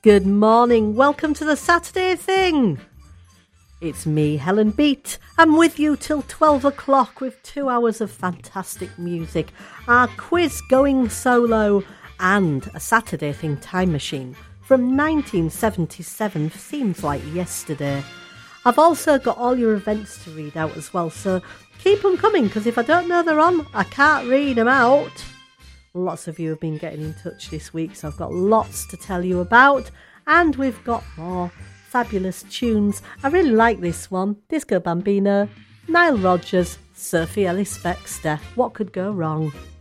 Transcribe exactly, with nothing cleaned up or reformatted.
Good morning, welcome to the Saturday Thing. It's me, Helen Beat. I'm with you till twelve o'clock with two hours of fantastic music, our quiz going solo, and a Saturday Thing time machine from nineteen seventy-seven, seems like yesterday. I've also got all your events to read out as well, so keep them coming, because if I don't know they're on, I can't read them out. Lots of you have been getting in touch this week, so I've got lots to tell you about, and we've got more fabulous tunes. I really like this one. Disco Bambino, Nile Rodgers, Sophie Ellis-Bextor. What could go wrong?